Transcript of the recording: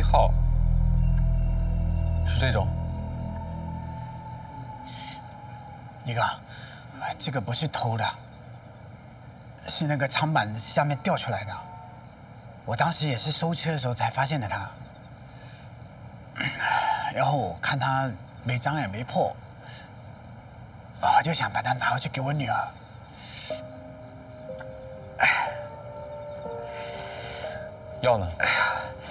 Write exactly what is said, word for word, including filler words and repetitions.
套，是这种。 一哥，这个不是偷的，是那个长板下面掉出来的。我当时也是收车的时候才发现的它。然后我看它没脏也没破，我就想把它拿回去给我女儿。 药呢？